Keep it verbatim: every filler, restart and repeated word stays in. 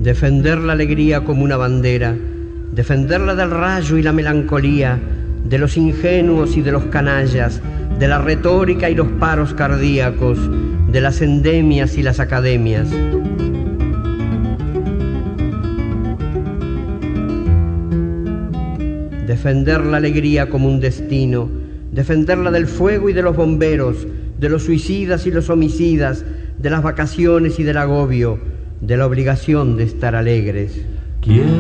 Defender la alegría como una bandera, defenderla del rayo y la melancolía, de los ingenuos y de los canallas, de la retórica y los paros cardíacos, de las endemias y las academias. Defender la alegría como un destino, defenderla del fuego y de los bomberos, de los suicidas y los homicidas, de las vacaciones y del agobio, de la obligación de estar alegres. ¿Quién